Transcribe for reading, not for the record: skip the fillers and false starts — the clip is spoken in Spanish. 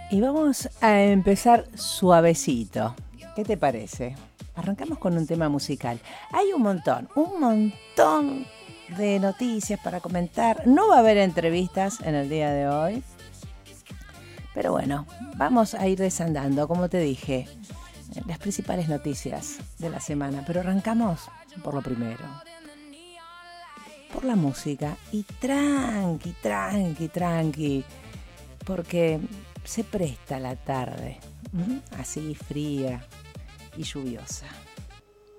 Y vamos a empezar suavecito. ¿Qué te parece? Arrancamos con un tema musical. Hay un montón de noticias para comentar. No va a haber entrevistas en el día de hoy. Pero bueno, vamos a ir desandando, como te dije, las principales noticias de la semana. Pero arrancamos por lo primero. Por la música. Y tranqui. Porque se presta la tarde, así fría y lluviosa.